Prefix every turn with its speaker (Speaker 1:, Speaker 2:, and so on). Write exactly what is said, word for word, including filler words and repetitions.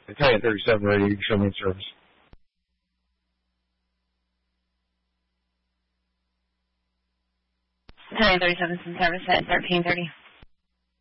Speaker 1: Italian thirty-seven radio, you can show me in service.
Speaker 2: Italian thirty-seven is in service at thirteen thirty.